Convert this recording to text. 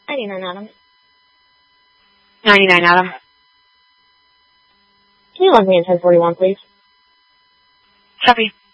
$99, Adam. 99, Adam. Can you log me in 1041, please? Copy.